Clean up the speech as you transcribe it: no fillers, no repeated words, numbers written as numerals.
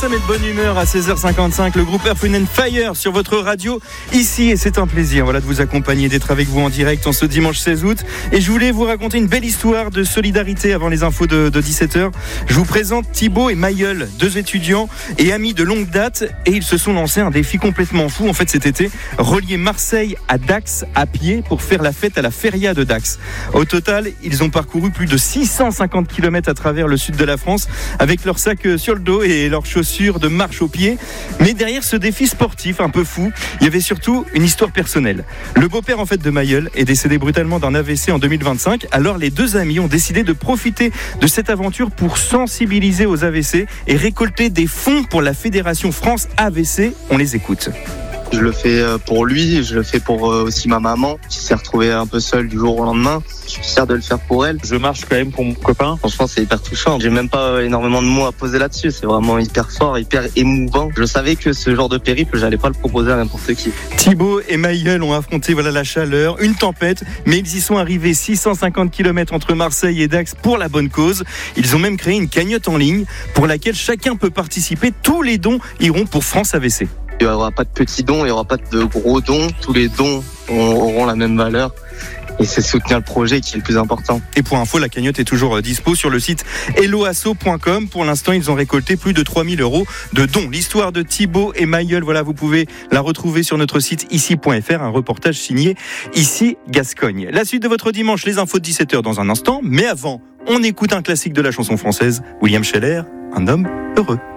ça met de bonne humeur à 16h55. Le groupe Earth, Wind & Fire sur votre radio ici, et c'est un plaisir de vous accompagner, d'être avec vous en direct en ce dimanche 16 août. Et je voulais vous raconter une belle histoire de solidarité avant les infos de 17h. Je vous présente Thibaut et Maïeul, deux étudiants et amis de longue date, et ils se sont lancés un défi complètement fou en fait cet été, relier Marseille à Dax à pied pour faire la fête à la feria de Dax. Au total, ils ont parcouru plus de 650 km à travers le sud de la France avec leur sac sur le dos et leurs chaussures de marche aux pieds. Mais derrière ce défi sportif un peu fou, il y avait surtout une histoire personnelle. Le beau-père en fait de Maïeul est décédé brutalement d'un AVC en 2025. Alors les deux amis ont décidé de profiter de cette aventure pour sensibiliser aux AVC et récolter des fonds pour la Fédération France AVC. On les écoute. Je le fais pour lui, je le fais pour aussi ma maman qui s'est retrouvée un peu seule du jour au lendemain. Je suis fier de le faire pour elle. Je marche quand même pour mon copain. Franchement, c'est hyper touchant. J'ai même pas énormément de mots à poser là-dessus. C'est vraiment hyper fort, hyper émouvant. Je savais que ce genre de périple, j'allais pas le proposer à n'importe qui. Thibaut et Maïeul ont affronté la chaleur, une tempête, mais ils y sont arrivés 650 km entre Marseille et Dax pour la bonne cause. Ils ont même créé une cagnotte en ligne pour laquelle chacun peut participer. Tous les dons iront pour France AVC. Il n'y aura pas de petits dons, il n'y aura pas de gros dons. Tous les dons auront la même valeur. Et c'est soutenir le projet qui est le plus important. Et pour info, la cagnotte est toujours dispo sur le site helloasso.com. Pour l'instant, ils ont récolté plus de 3000 € de dons. L'histoire de Thibaut et Maïeul, vous pouvez la retrouver sur notre site ici.fr. Un reportage signé Ici Gascogne. La suite de votre dimanche, les infos de 17h dans un instant. Mais avant, on écoute un classique de la chanson française, William Scheller, Un homme heureux.